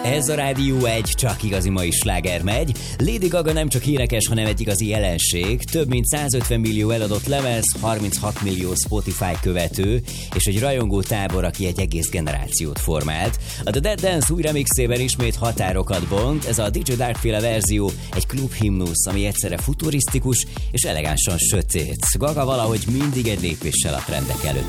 Ez a Rádió 1, csak igazi mai sláger megy. Lady Gaga nem csak énekes, hanem egy igazi jelenség. Több mint 150 millió eladott lemez, 36 millió Spotify követő, és egy rajongó tábor, aki egy egész generációt formált. A The Dead Dance új remixében ismét határokat bont, ez a DJ Dark-féle verzió egy klubhimnusz, ami egyszerre futurisztikus és elegánsan sötét. Gaga valahogy mindig egy lépéssel a trendek előtt.